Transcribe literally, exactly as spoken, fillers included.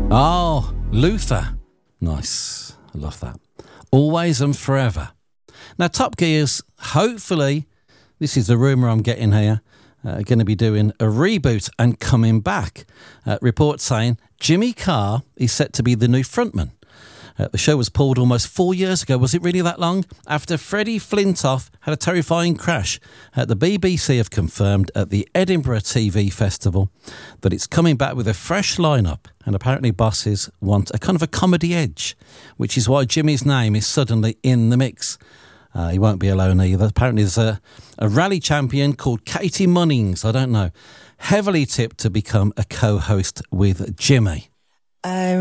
Oh, Luther. Nice. I love that. Always and forever. Now, Top Gear's, hopefully, this is the rumour I'm getting here, uh, going to be doing a reboot and coming back. Uh, reports saying Jimmy Carr is set to be the new frontman. Uh, the show was pulled almost four years ago. Was it really that long? After Freddie Flintoff had a terrifying crash. Uh, the B B C have confirmed at the Edinburgh T V Festival that it's coming back with a fresh lineup, and apparently bosses want a kind of a comedy edge, which is why Jimmy's name is suddenly in the mix. Uh, he won't be alone either. Apparently there's a, a rally champion called Katie Munnings, I don't know, heavily tipped to become a co-host with Jimmy. I